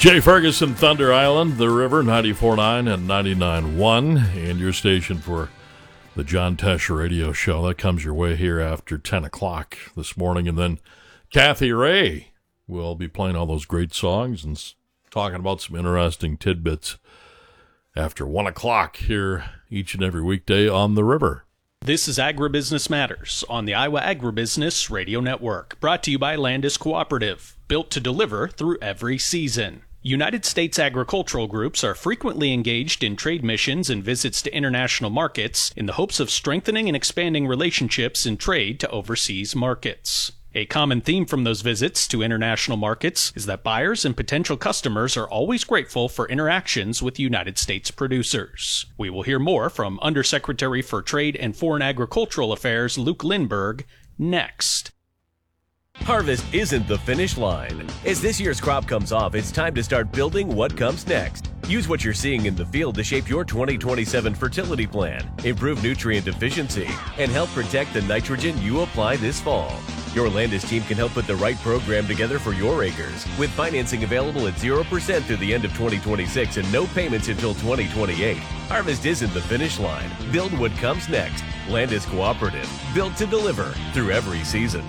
Jay Ferguson, Thunder Island, The River, 94.9 and 99.1, and your station for the John Tesh Radio Show. That comes your way here after 10 o'clock this morning, and then Kathy Ray will be playing all those great songs and talking about some interesting tidbits after 1 o'clock here each and every weekday on The River. This is Agribusiness Matters on the Iowa Agribusiness Radio Network, brought to you by Landis Cooperative, built to deliver through every season. United States agricultural groups are frequently engaged in trade missions and visits to international markets in the hopes of strengthening and expanding relationships in trade to overseas markets. A common theme from those visits to international markets is that buyers and potential customers are always grateful for interactions with United States producers. We will hear more from Undersecretary for Trade and Foreign Agricultural Affairs Luke Lindberg next. Harvest isn't the finish line. As this year's crop comes off, it's time to start building what comes next. Use what you're seeing in the field to shape your 2027 fertility plan, improve nutrient efficiency, and help protect the nitrogen you apply this fall. Your Landis team can help put the right program together for your acres, with financing available at 0% through the end of 2026 and no payments until 2028. Harvest isn't the finish line. Build what comes next. Landis Cooperative, built to deliver through every season.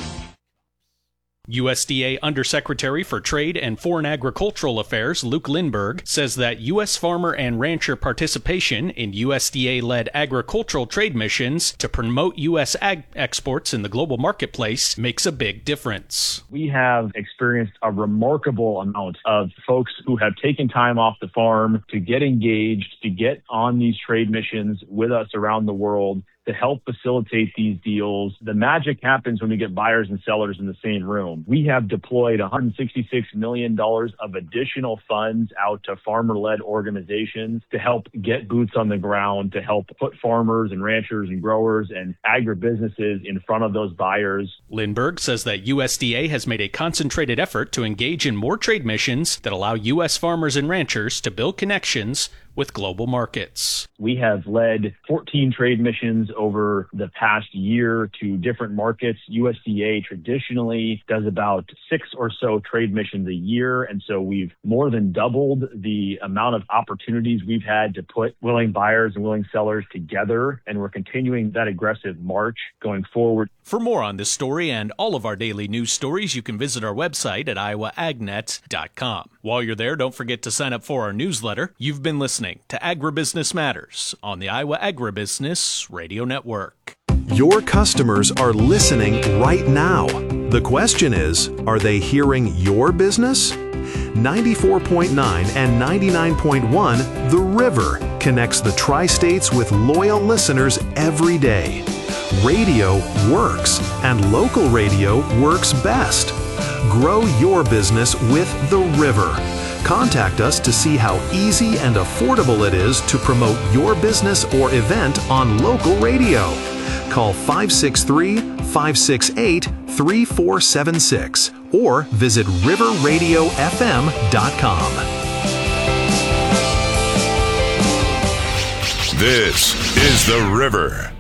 USDA Undersecretary for Trade and Foreign Agricultural Affairs Luke Lindberg says that U.S. farmer and rancher participation in USDA-led agricultural trade missions to promote U.S. ag exports in the global marketplace makes a big difference. We have experienced a remarkable amount of folks who have taken time off the farm to get engaged, to get on these trade missions with us around the world, to help facilitate these deals. The magic happens when we get buyers and sellers in the same room. We have deployed $166 million of additional funds out to farmer-led organizations to help get boots on the ground, to help put farmers and ranchers and growers and agribusinesses in front of those buyers. Lindberg says that USDA has made a concentrated effort to engage in more trade missions that allow U.S. farmers and ranchers to build connections with global markets. We have led 14 trade missions over the past year to different markets. USDA traditionally does about 6 or so trade missions a year, and so we've more than doubled the amount of opportunities we've had to put willing buyers and willing sellers together, and we're continuing that aggressive march going forward. For more on this story and all of our daily news stories, you can visit our website at iowaagnet.com. While you're there, don't forget to sign up for our newsletter. You've been listening to Agribusiness Matters on the Iowa Agribusiness Radio Network. Your customers are listening right now. The question is, are they hearing your business? 94.9 and 99.1, The River connects the Tri-States with loyal listeners every day. Radio works, and local radio works best. Grow your business with The River. Contact us to see how easy and affordable it is to promote your business or event on local radio. Call 563-568-3476 or visit riverradiofm.com. This is The River.